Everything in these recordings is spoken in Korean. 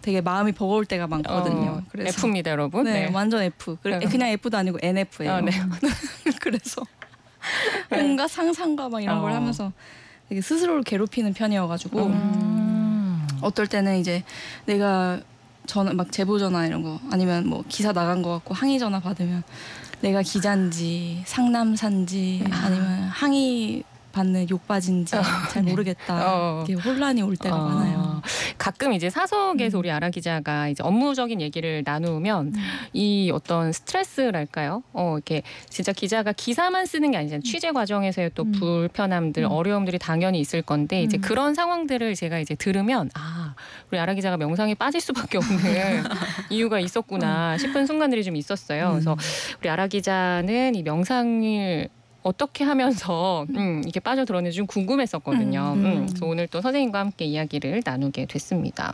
되게 마음이 버거울 때가 많거든요. 그래서 F입니다, 여러분. 네, 완전 F. 그냥 F도 아니고 NF예요. 네. 그래서 뭔가 상상과 막 이런 걸 하면서 되게 스스로를 괴롭히는 편이어가지고 어떨 때는 이제 내가 막 제보 전화 이런 거 아니면 뭐 기사 나간 거 같고 항의 전화 받으면 내가 기자인지 상남사인지 아니면 항의 받는 욕받인지 잘 모르겠다. 이렇게 혼란이 올 때가 많아요. 가끔 이제 사석에서 우리 아라 기자가 이제 업무적인 얘기를 나누면 이 어떤 스트레스랄까요? 이렇게 진짜 기자가 기사만 쓰는 게 아니잖아요. 취재 과정에서의 또 불편함들, 어려움들이 당연히 있을 건데 이제 그런 상황들을 제가 이제 들으면 우리 아라 기자가 명상에 빠질 수밖에 없는 이유가 있었구나 싶은 순간들이 좀 있었어요. 그래서 우리 아라 기자는 이 명상을 어떻게 하면서 이렇게 빠져들었는지 좀 궁금했었거든요. 그래서 오늘 또 선생님과 함께 이야기를 나누게 됐습니다.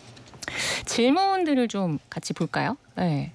질문들을 좀 같이 볼까요? 네.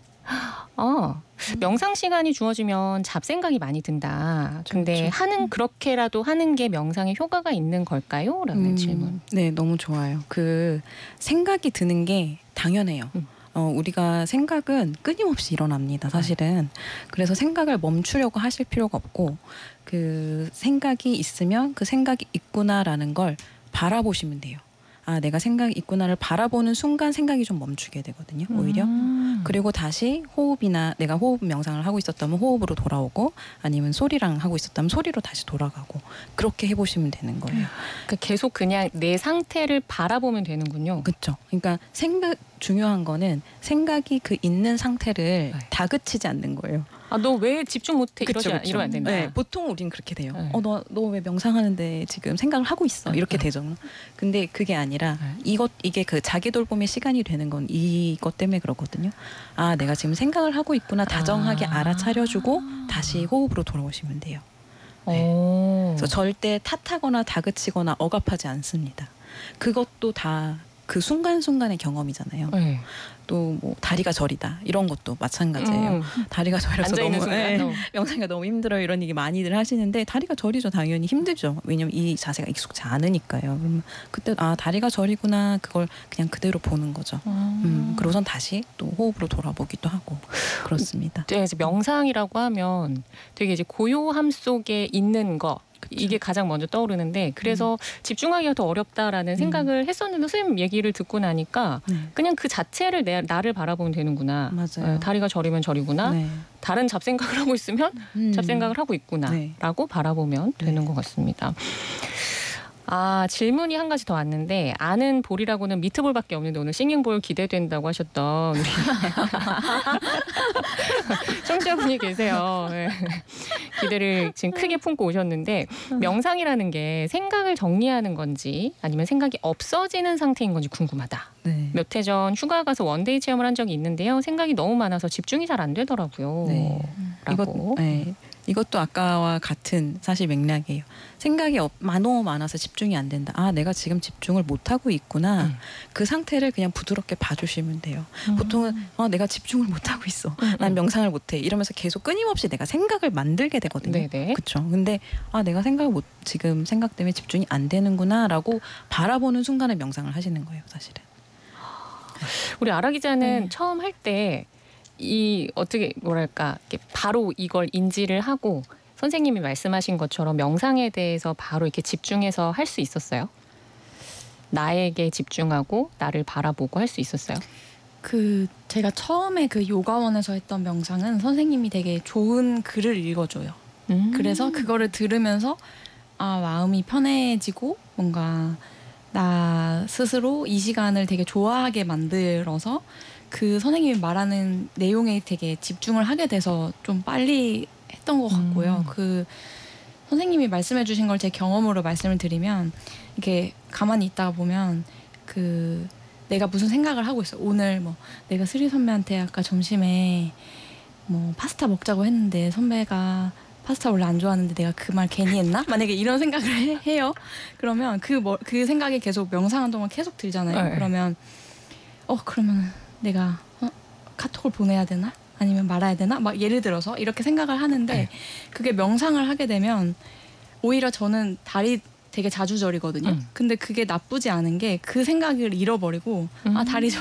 명상 시간이 주어지면 잡생각이 많이 든다. 근데 그렇게라도 하는 게 명상에 효과가 있는 걸까요? 라는 질문. 네, 너무 좋아요. 그 생각이 드는 게 당연해요. 우리가 생각은 끊임없이 일어납니다, 사실은. 그래서 생각을 멈추려고 하실 필요가 없고 그 생각이 있으면 그 생각이 있구나라는 걸 바라보시면 돼요. 내가 생각이 있구나를 바라보는 순간 생각이 좀 멈추게 되거든요, 오히려. 그리고 다시 호흡이나 내가 호흡 명상을 하고 있었다면 호흡으로 돌아오고 아니면 소리랑 하고 있었다면 소리로 다시 돌아가고 그렇게 해보시면 되는 거예요. 그러니까 계속 그냥 내 상태를 바라보면 되는군요. 그렇죠. 그러니까 중요한 거는 생각이 그 있는 상태를 다그치지 않는 거예요. 너 왜 집중 못해? 이러면 안 된다. 네, 보통 우린 그렇게 돼요. 너 왜 명상하는데 지금 생각을 하고 있어? 이렇게 되죠. 근데 그게 아니라 이게 그 자기 돌봄의 시간이 되는 건 이것 때문에 그렇거든요. 내가 지금 생각을 하고 있구나 다정하게 알아차려주고 다시 호흡으로 돌아오시면 돼요. 네. 그래서 절대 탓하거나 다그치거나 억압하지 않습니다. 그것도 다 그 순간순간의 경험이잖아요. 또 뭐 다리가 저리다 이런 것도 마찬가지예요. 다리가 저려서 너무 명상이 너무 힘들어요 이런 얘기 많이들 하시는데 다리가 저리죠. 당연히 힘들죠. 왜냐면 이 자세가 익숙지 않으니까요. 그러면 그때 다리가 저리구나 그걸 그냥 그대로 보는 거죠. 그러고선 다시 또 호흡으로 돌아보기도 하고 그렇습니다. 네, 이제 명상이라고 하면 되게 이제 고요함 속에 있는 거 이게 가장 먼저 떠오르는데 그래서 집중하기가 더 어렵다라는 생각을 했었는데 선생님 얘기를 듣고 나니까 그냥 그 자체를 나를 바라보면 되는구나. 맞아요. 다리가 저리면 저리구나. 다른 잡생각을 하고 있으면 잡생각을 하고 있구나 라고 바라보면 되는 것 같습니다. 질문이 한 가지 더 왔는데 아는 볼이라고는 미트볼밖에 없는데 오늘 싱잉볼 기대된다고 하셨던 우리 청취자분이 계세요. 네. 기대를 지금 크게 품고 오셨는데 명상이라는 게 생각을 정리하는 건지 아니면 생각이 없어지는 상태인 건지 궁금하다. 몇 해 전 휴가 가서 원데이 체험을 한 적이 있는데요. 생각이 너무 많아서 집중이 잘 안 되더라고요. 이것도 아까와 같은 사실 맥락이에요. 생각이 너무 많아서 집중이 안 된다. 내가 지금 집중을 못하고 있구나. 그 상태를 그냥 부드럽게 봐주시면 돼요. 보통은 내가 집중을 못하고 있어. 난 명상을 못해. 이러면서 계속 끊임없이 내가 생각을 만들게 되거든요. 그렇죠. 근데 내가 지금 생각 때문에 집중이 안 되는구나 라고 바라보는 순간에 명상을 하시는 거예요. 사실은. 우리 아라 기자는 처음 할 때 어떻게 뭐랄까 바로 이걸 인지를 하고 선생님이 말씀하신 것처럼 명상에 대해서 바로 이렇게 집중해서 할 수 있었어요? 나에게 집중하고 나를 바라보고 할 수 있었어요? 제가 처음에 그 요가원에서 했던 명상은 선생님이 되게 좋은 글을 읽어줘요. 그래서 그거를 들으면서 마음이 편해지고 뭔가 나 스스로 이 시간을 되게 좋아하게 만들어서 그 선생님이 말하는 내용에 되게 집중을 하게 돼서 좀 빨리 했던 것 같고요. 그 선생님이 말씀해 주신 걸 제 경험으로 말씀을 드리면 이렇게 가만히 있다가 보면 내가 무슨 생각을 하고 있어. 오늘 내가 스리 선배한테 아까 점심에 파스타 먹자고 했는데 선배가 파스타 원래 안 좋아하는데 내가 그 말 괜히 했나? 만약에 이런 생각을 해요. 그러면 그 생각이 계속 명상한 동안 계속 들잖아요. 그러면 내가 카톡을 보내야 되나? 아니면 말아야 되나? 막 예를 들어서 이렇게 생각을 하는데 그게 명상을 하게 되면 오히려 저는 다리 되게 자주 저리거든요. 근데 그게 나쁘지 않은 게 그 생각을 잃어버리고 다리